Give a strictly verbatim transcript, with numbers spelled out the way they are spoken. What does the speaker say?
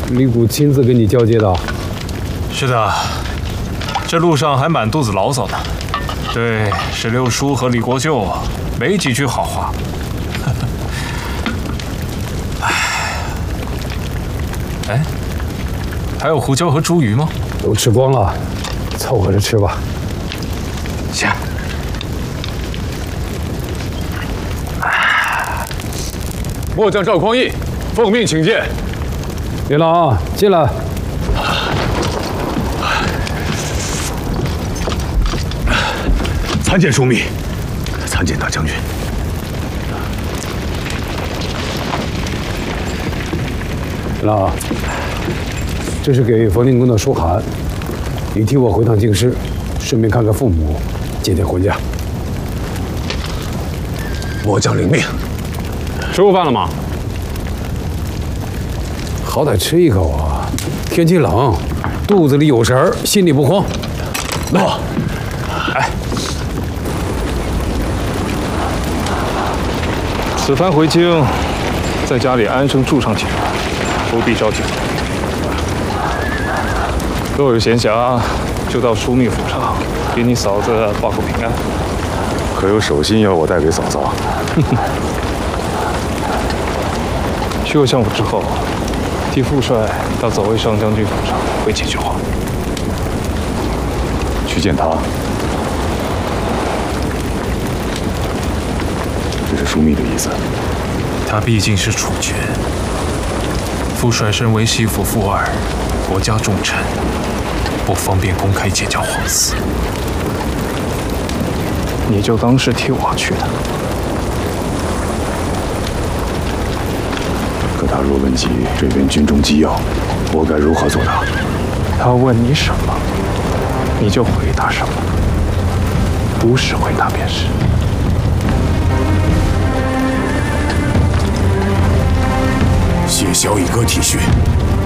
李谷亲自跟你交接的？ 是的，这路上还满肚子牢骚呢。对石榴叔和李国舅没几句好话。哎，哎，还有胡椒和茱萸吗？ 都吃光了，凑合着吃吧。 行。 末将赵匡胤，奉命请见。 元朗，进来。 参见枢密，参见大将军。 元朗，这是给冯定公的书函，你替我回趟京师，顺便看看父母，接点婚假。 末将领命。 吃过饭了吗？ 好歹吃一口啊！天气冷，肚子里有食儿，心里不慌。 来， 哎， 此番回京，在家里安生住上几日，不必着急。若有闲暇，就到枢密府上给你嫂子报个平安。 可有手信要我带给嫂嫂？ 去过相府之后，替副帅到左卫上将军府上回几句话。 去见他，这是枢密的意思。 他毕竟是储君，副帅身为西府副二，国家重臣，不方便公开结交皇嗣。 你就当是替我去的。 可他若问及这边军中机要，我该如何作答？ 他问你什么，你就回答什么，如实回答便是。 谢萧一哥体恤。